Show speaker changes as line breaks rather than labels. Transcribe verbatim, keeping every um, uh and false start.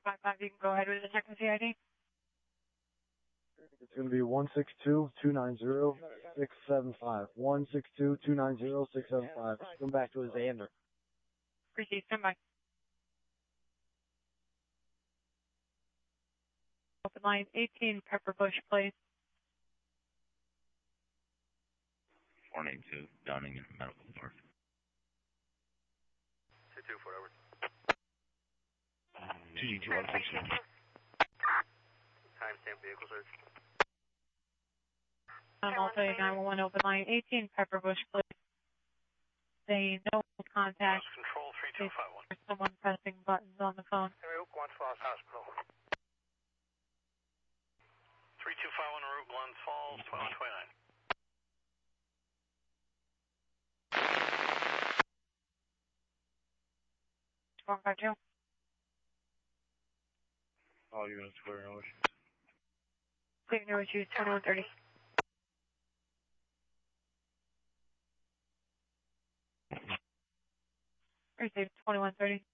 five five, you can go ahead with the second C I D.
It's going to be one six two, two nine zero, six seven five. one six two, two nine zero, six seven five. Come back to his Xander.
Proceed, stand by. Open line eighteen, Pepper Bush Place.
four nine two, Downing and Medical North.
two two, four hours.
two G two, one six two.
Timestamp vehicle search.
Um, I'll tell you nine one one, open line eighteen, Pepper Bush Place. Say no contact.
Control three two five one.
There's someone pressing buttons on the phone.
Henry Oak, Glens Falls Hospital. three two five one, route Glens Falls, twenty-one twenty-nine.
one five two.
All units clear, no issues.
Signal issue twenty-one thirty. Received twenty-one thirty.